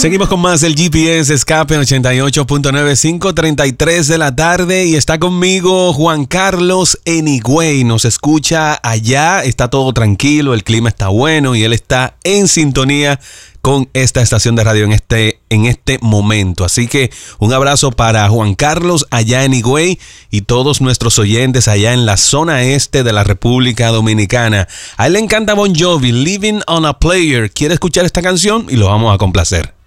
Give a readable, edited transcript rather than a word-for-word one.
Seguimos con más del GPS Escape 88.9, 5:33 de la tarde y está conmigo Juan Carlos en Higüey. Nos escucha allá, está todo tranquilo, el clima está bueno y él está en sintonía con esta estación de radio en este momento. Así que un abrazo para Juan Carlos allá en Higüey y todos nuestros oyentes allá en la zona este de la República Dominicana. A él le encanta Bon Jovi, Living on a Player. ¿Quiere escuchar esta canción? Y lo vamos a complacer.